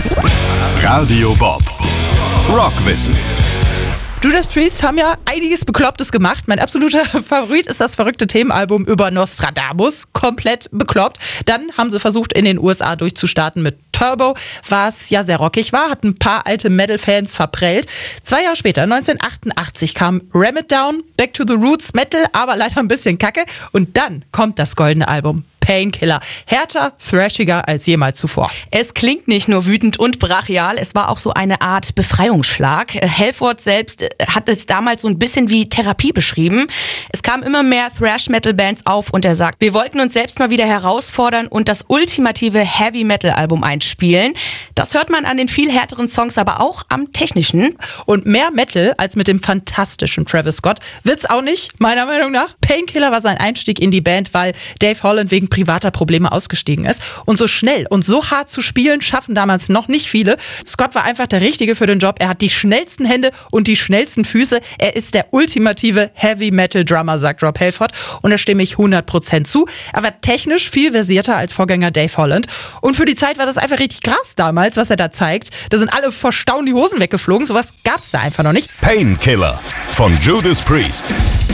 Radio Bob. Rockwissen. Judas Priest haben ja einiges Beklopptes gemacht. Mein absoluter Favorit ist das verrückte Themenalbum über Nostradamus. Komplett bekloppt. Dann haben sie versucht, in den USA durchzustarten mit Turbo, was ja sehr rockig war, hat ein paar alte Metal-Fans verprellt. 2 Jahre später, 1988, kam Ram It Down, Back to the Roots, Metal, aber leider ein bisschen Kacke. Und dann kommt das goldene Album. Painkiller. Härter, thrashiger als jemals zuvor. Es klingt nicht nur wütend und brachial, es war auch so eine Art Befreiungsschlag. Halford selbst hat es damals so ein bisschen wie Therapie beschrieben. Es kamen immer mehr Thrash-Metal-Bands auf und er sagt, wir wollten uns selbst mal wieder herausfordern und das ultimative Heavy-Metal-Album einspielen. Das hört man an den viel härteren Songs, aber auch am technischen. Und mehr Metal als mit dem fantastischen Travis Scott wird's auch nicht, meiner Meinung nach. Painkiller war sein Einstieg in die Band, weil Dave Holland wegen privater Probleme ausgestiegen ist. Und so schnell und so hart zu spielen, schaffen damals noch nicht viele. Scott war einfach der Richtige für den Job. Er hat die schnellsten Hände und die schnellsten Füße. Er ist der ultimative Heavy-Metal-Drummer, sagt Rob Halford. Und da stimme ich 100% zu. Er war technisch viel versierter als Vorgänger Dave Holland. Und für die Zeit war das einfach richtig krass damals, was er da zeigt. Da sind alle vor Staunen die Hosen weggeflogen. Sowas gab's da einfach noch nicht. Painkiller von Judas Priest.